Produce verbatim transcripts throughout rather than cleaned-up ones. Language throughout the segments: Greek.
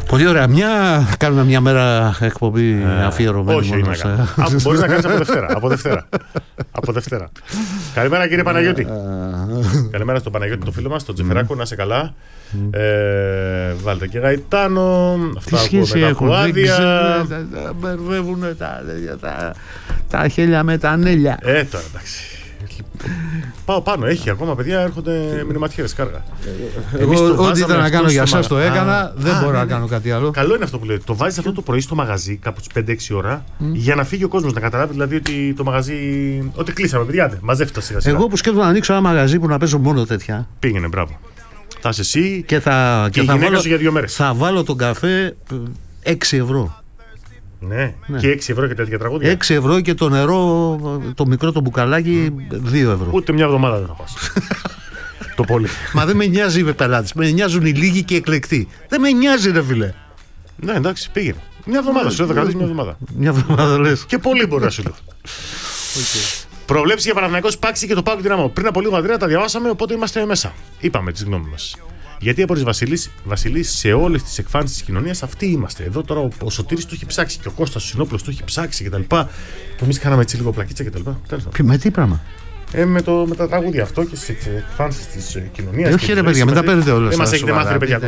Πολύ ωραία. Μια, κάνουμε μια μέρα εκπομπή ε, αφιερωμένη. Όχι, είναι να μπορείς να κάνεις από Δευτέρα. Από Δευτέρα. από Δευτέρα. Καλημέρα κύριε Παναγιώτη. Καλημέρα στον Παναγιώτη, το φίλο μας, τον Τζεφεράκο, να είσαι καλά. Ε, βάλτε και Γαϊτάνο. Αυτά που με τα άδεια. Μπερδεύουν τα, τα, τα χέλια με τα ανέλια. Ε, τώρα εντάξει. Πάω πάνω, έχει ακόμα παιδιά, έρχονται μηνυματιέρες κάργα. Εγώ ό,τι ήταν να κάνω για εσάς το έκανα, δεν μπορώ να κάνω κάτι άλλο. Καλό είναι αυτό που λέτε. Το βάζεις αυτό το πρωί στο μαγαζί, κάπου στις πέντε έξι ώρα, για να φύγει ο κόσμος, να καταλάβει δηλαδή ότι το μαγαζί. Ότι κλείσαμε, παιδιά, μαζεύτε σιγά σιγά. Εγώ που σκέφτομαι να ανοίξω ένα μαγαζί που να παίζω μόνο τέτοια. Πήγαινε, μπράβο. Θα είσαι εσύ και, θα, και, και η θα γυναίκα βάλω, σου για δύο μέρες. Θα βάλω τον καφέ έξι ευρώ. Ναι. ναι, και έξι ευρώ και τέτοια τραγούδια. έξι ευρώ και το νερό, το μικρό το μπουκαλάκι, δύο ευρώ. Ούτε μια εβδομάδα δεν θα πας. Το πολύ. Μα δεν με νοιάζει οι πελάτες. Με νοιάζουν οι λίγοι και οι εκλεκτοί. Δεν με νοιάζει, ρε φίλε. Ναι, εντάξει, πήγαινε. Μια εβδομάδα σου, θα κρατήσει μια εβδομάδα. Μια εβδομάδα λες. Και πολύ μπορεί να σου λέω. Okay. Προβλέψει για Παναθηναϊκό Πάξη και το Πάοκ Δυναμό. Πριν από λίγο Ανδρέα τα διαβάσαμε, οπότε είμαστε μέσα. Είπαμε τις γνώμες μας. Γιατί από τις Βασιλείς, Βασιλείς σε όλες τις εκφάνσεις της κοινωνίας αυτοί είμαστε. Εδώ τώρα ο, ο Σωτήρης το έχει ψάξει και ο Κώστας ο Συνόπουλος το έχει ψάξει κτλ. Που εμείς κάναμε έτσι λίγο πλακίτσα κτλ. Με τι πράγμα? Ε, με, το, με τα τραγούδια αυτό και στις εκφάνσεις της κοινωνίας. Ε, όχι ρε παιδιά, μετά παίρνετε όλα. Δεν μας έχετε μάθει ρε παιδιά.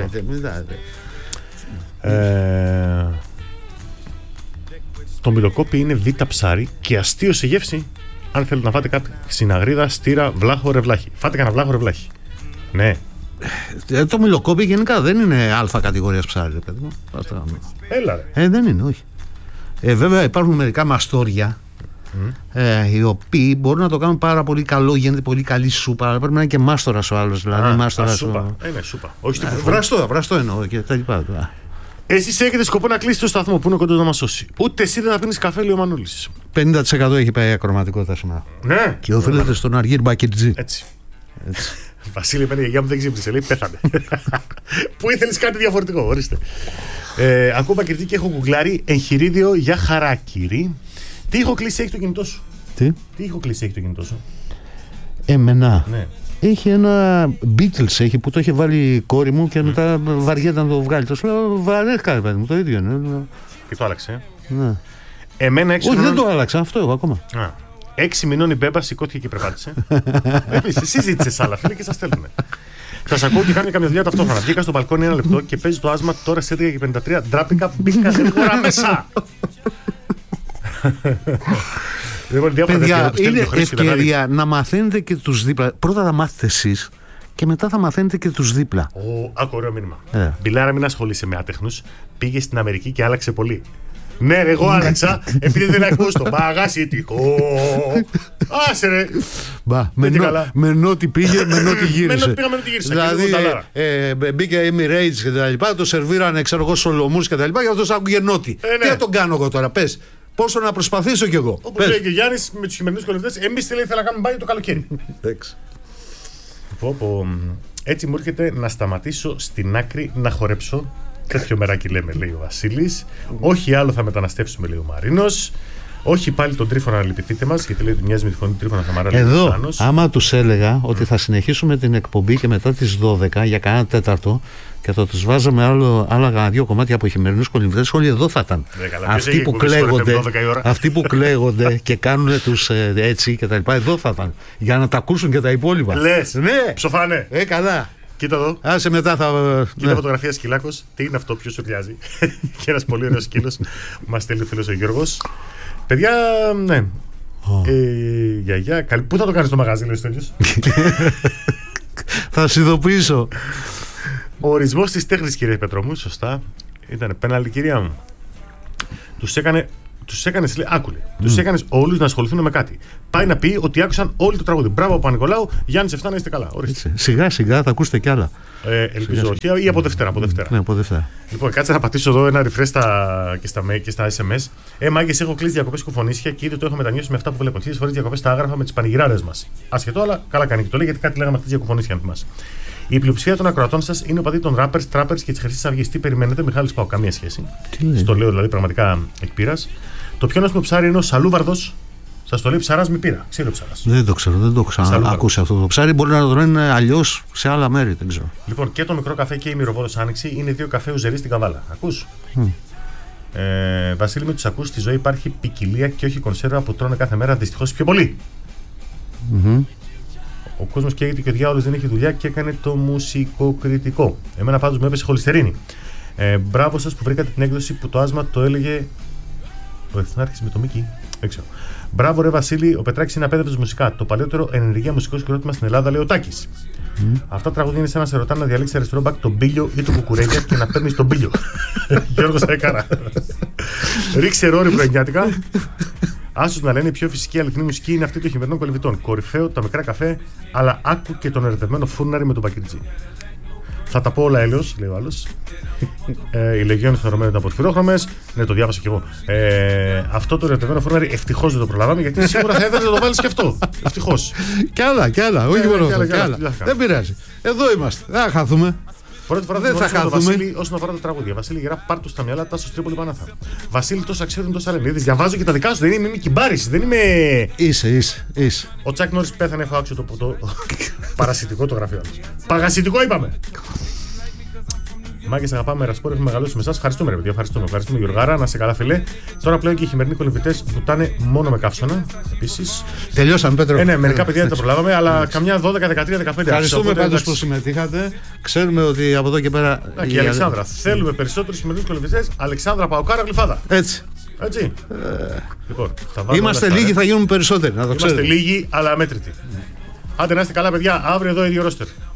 Το μιλοκόπι είναι β' ψάρι και αστείο σε γεύση. Αν θέλετε να φάτε κάτι συναγρίδα, στήρα, βλάχο, ρεβλάχι. Φάτε κανένα βλάχο, ρεβλάχι. Ναι. Ε, το μιλοκόπι γενικά δεν είναι αλφα κατηγορίας ψάρι, παιδί μου. Έλα ρε. Ε, δεν είναι, όχι. Ε, βέβαια υπάρχουν μερικά μαστόρια mm. ε, οι οποίοι μπορούν να το κάνουν πάρα πολύ καλό, γίνεται πολύ καλή σούπα, αλλά πρέπει να είναι και μάστορας ο άλλος. Δηλαδή, Α, μάστορας σούπα. Ο... Ε, ναι, σούπα. Όχι στην βραστό, βραστό εννοώ και τα λοιπά. Εσείς έχετε σκοπό να κλείσετε το σταθμό που είναι κοντός να μας σώσει. Ούτε εσύ δεν θα πίνεις καφέ, λέει ο Μανούλης. πενήντα τοις εκατό έχει πάει η ακροματικότητα σήμερα. Ναι. Και οφείλεται στον Αργύρ Μπακιτζή. Έτσι. Έτσι. Βασίλη, εμένα η γιαγιά μου δεν ξύπνησε, λέει πέθανε. Πού ήθελες κάτι διαφορετικό, ορίστε. Ε, ακούω Μπακιτζή και έχω γκουγκλάρει εγχειρίδιο για χαράκιρι. Τι έχω κλείσει, έχει το κινητό σου. Τι? Τι έχω κλείσει, έχει το κινητό σου. Εμενά. Ναι. Έχει ένα Beatles έχει, που το είχε βάλει η κόρη μου και mm. μετά βαριέται να το βγάλει. Το σου λέω βαρέθηκα, παιδί μου, το ίδιο είναι. Και το άλλαξε. Ναι. Εμένα έξι Όχι, μηνών... δεν το άλλαξα, αυτό έχω ακόμα. Α. Έξι μηνών η Μπέμπα σηκώθηκε και περπάτησε. Επίσης, συζήτησες άλλα φίλε και σας στέλνουμε. Σας ακούω και κάνω καμιά δουλειά ταυτόχρονα. Βγήκα στο μπαλκόνι ένα λεπτό και παίζει το άσμα τώρα σε έντεκα και πενήντα τρία. Ντράπηκα, μπήκα γρήγορα μέσα. Παιδιά, είναι ευκαιρία να μαθαίνετε και τους δίπλα. Πρώτα θα μάθετε εσείς και μετά θα μαθαίνετε και τους δίπλα. Άκου, ωραίο μήνυμα. Yeah. Μπιλάρα, μην ασχολείσαι με άτεχνους. Πήγε στην Αμερική και άλλαξε πολύ. Ναι, εγώ άλλαξα επειδή δεν ακούω στο μαγάσι τυχό. Άσε ρε. Μπα, με, νο, με νότι πήγε, με νότι γύρισε. Με νότι πήγα, με νότι γύρισε. Δηλαδή ε, ε, μπήκε Emirates και τα λοιπά, το σερβίρανε ξέρω εγώ Σολομούς και τα λοιπά και αυτός άκουγε νότι. Ε, ναι. Τι να τον κάνω εγώ τώρα, πες. Πόσο να προσπαθήσω κι εγώ. Όπως λέει και ο Γιάννης με τους χειμερινούς κολυβητές, εμείς θέλει να κάνουμε μπάνιο το καλοκαίρι. πω, πω. Έτσι μου έρχεται να σταματήσω στην άκρη να χορέψω. Τέτοιο μεράκι λέμε, λέει ο Βασίλης. Όχι άλλο θα μεταναστεύσουμε, λέει ο Μαρίνος. Όχι πάλι τον Τρίφωνα να λυπηθείτε μας, γιατί λέει ότι μοιάζει με τη φωνή του Τρίφωνα Θαμαρά. Εδώ, άμα τους έλεγα ότι θα συνεχίσουμε την εκπομπή και μετά τις δώδεκα για κανένα τέταρτο και θα τους βάζαμε άλλο, άλλα κανένα δύο κομμάτια από χειμερινούς κολυμβητές, όλοι εδώ θα ήταν. Αυτοί που, κλαίγονται, αυτοί που κλαίγονται και κάνουν τους ε, έτσι και τα λοιπά, εδώ θα ήταν. Για να τα ακούσουν και τα υπόλοιπα. Λες, ναι. Ψοφάνε. Ε, καλά. Κοίτα εδώ. Άσε μετά θα. Κοίτα ναι. Φωτογραφία σκυλάκος. Τι είναι αυτό, ποιος σου πιάζει. Και ένας πολύ ωραίος σκύλος. Μας στέλνει ο φίλος ο Γιώργος. Παιδιά, ναι. Oh. Ε, γιαγιά, καλή. Πού θα το κάνεις το μαγαζί, λέει ο Στέλιος. Θα σε ειδοποιήσω. Ο ορισμός της τέχνης, κύριε Πετρομού, σωστά. Ήταν πέναλτι, κυρία μου. Τους έκανε. Τους έκανες, λέει, άκουλε. Mm. Τους έκανες όλους να ασχοληθούν με κάτι. Πάει να πει ότι άκουσαν όλοι το τραγούδι. Μπράβο, Παπα-Νικολάου, Γιάννης εφτά να είστε καλά. Ορίστε. Σιγά σιγά θα ακούσετε κι άλλα. Ε, ελπίζω όχι, ή από Δευτέρα. Από Δευτέρα. Ναι, από Δευτέρα. Λοιπόν, κάτσε να πατήσω εδώ ένα refresh στα, και, στα, και στα ες εμ ες. Ε, μάγκες, έχω κλείσει διακοπές κουφονίσια και ήδη το έχω μετανιώσει με αυτά που βλέπω. Χίλιες φορές διακοπές στα άγραφα με τις πανηγυράρες μας. Ασχετό, αλλά καλά κάνει και το λέει γιατί κάτι λέγαμε χθες για κουφονίσια, αν θυμάσαι. Η πλειοψηφία των ακροατών σας είναι οπαδοί των rappers, trappers και της Χρυσής Αυγής. Τι περιμένετε, Μιχάλης Πάω, καμία σχέση. Στο λέω δηλαδή πραγματικά εκ πείρας. Το πιο νόσιμο ψάρι είναι ο σαλούβαρδος. Σας το λέει ψαράς μη πείρα. Ξύλο ψαράς. Δεν το ξέρω, δεν το ξανά ακούσει αυτό το ψάρι. Μπορεί να το λένε αλλιώς σε άλλα μέρη, δεν ξέρω. Λοιπόν, και το μικρό καφέ και η Μυροβόδος Άνοιξη είναι δύο καφέ ουζερί στην Καβάλα. Ακούς. Mm. Ε, Βασίλη, με τους ακούς, στη ζωή υπάρχει ποικιλία και όχι κονσέρβα που τρώνε κάθε μέρα. Δυστυχώς πιο πολύ. Mm-hmm. Ο κόσμος καίγεται και ο διάολος δεν έχει δουλειά και έκανε το μουσικοκριτικό. Εμένα πάντως μου έπεσε χολυστερίνη. Ε, μπράβο σας που βρήκατε την έκδοση που το άσμα το έλεγε. Ο Εθνάρχης με το Μίκη. Δεν ξέρω. Μπράβο, ρε Βασίλη, ο Πετράκης είναι απέδευτος μουσικά. Το παλαιότερο ενεργεία μουσικό συγκρότημα στην Ελλάδα, λέει ο Τάκης. Mm. Αυτά τα τραγούδια είναι σαν να σε ρωτάνε να διαλέξει αριστερό μπακ τον Μπίλιο ή τον Κουκουρέγια και να παίρνει τον Μπίλιο. Γιώργος Έκαρα. Ρίξε ρόρι πρωινιάτικα. Άσους να λένε η πιο φυσική αληθινή μουσική είναι αυτή των χειμερινών κολυμβητών. Κορυφαίο, τα μικρά καφέ, αλλά άκου και τον ερωτευμένο φούρναρη με τον Πακριτζή. Θα τα πω όλα έλεος, λέει ο άλλος. ε, οι λεγιώνες θεωρωμένοι ήταν πορφυρόχρωμες. Ναι, το διάβασα κι εγώ. Ε, αυτό το ερωτευμένο φούρναρη ευτυχώς δεν το προλάβαμε, γιατί σίγουρα θα έδωσε να το βάλεις και αυτό. Ευτυχώς. Κι άλλα, κι άλλα. Όχι μόνο αυτό. Δεν πειράζει. Εδώ είμαστε. Δεν θα χαθούμε. Πρώτη φορά δεν θα χαθούμε. Βασίλη όσον αφορά τα τραγούδια. Βασίλη, γερά πάρ' του στα μυαλά, τάσο Τρίπολη Πανάθα. Βασίλη, τόσα ξέρουν, τόσα λένε. Διαβάζω και τα δικά σου. Δεν είμαι, είμαι κυμπάρης, δεν είμαι. Είσαι, είσαι, είσαι. Ο Τσάκ Νόρις πέθανε, έχω άξιο το, το... παρασιτικό το γραφείο. Παγασιτικό είπαμε. Μάγκες, αγαπάμε Ρασπόρ, έχουμε μεγαλώσει με εσάς. Ευχαριστούμε, ρε παιδιά. Ευχαριστούμε, ευχαριστούμε Γιωργάρα, να σε καλά, φιλέ. Τώρα πλέον και οι χειμερινοί κολυμβητές βουτάνε μόνο με καύσωνα. Επίσης. Τελειώσαμε, Πέτρο. Ε, ναι, μερικά παιδιά δεν τα προλάβαμε, αλλά καμιά δώδεκα, δεκατρία, δεκαπέντε. Ευχαριστούμε πάντως που συμμετείχατε. Ξέρουμε ότι από εδώ και πέρα. Α, και η Αλεξάνδρα. Θέλουμε περισσότερους χειμερινούς κολυμβητές. Αλεξάνδρα Παοκάρα Γλυφάδα. Έτσι. Έτσι. Ε... Λοιπόν, θα είμαστε λίγοι, θα γίνουμε περισσότεροι. Να το Είμαστε λίγοι, αλλά αμέτρητοι. Άντε να είστε καλά, παιδιά. Αύριο εδώ ίδιο ρόστερ.